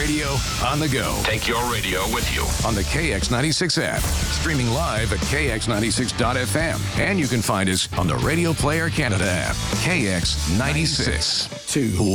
radio on the go. Take your radio with you on the KX96 app. Streaming live at KX96.FM. And you can find us on the Radio Player Canada app. KX96. 2